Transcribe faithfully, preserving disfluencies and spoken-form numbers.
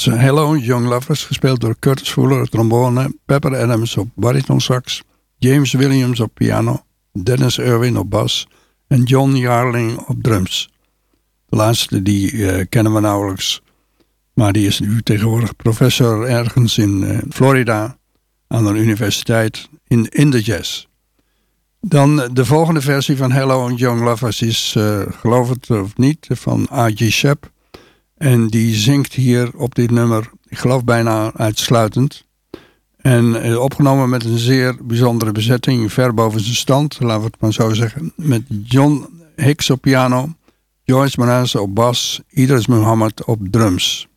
Hello, Young Lovers, gespeeld door Curtis Fuller op trombone, Pepper Adams op baritonsax, James Williams op piano, Dennis Irwin op bas en John Yarling op drums. De laatste die uh, kennen we nauwelijks, maar die is nu tegenwoordig professor ergens in uh, Florida aan een universiteit in, in de jazz. Dan de volgende versie van Hello, Young Lovers is, uh, geloof het of niet, van A J Shep. En die zingt hier op dit nummer, ik geloof bijna uitsluitend. En uh, opgenomen met een zeer bijzondere bezetting, ver boven zijn stand, laten we het maar zo zeggen. Met John Hicks op piano, Joyce Mraz op bas, Idris Muhammad op drums.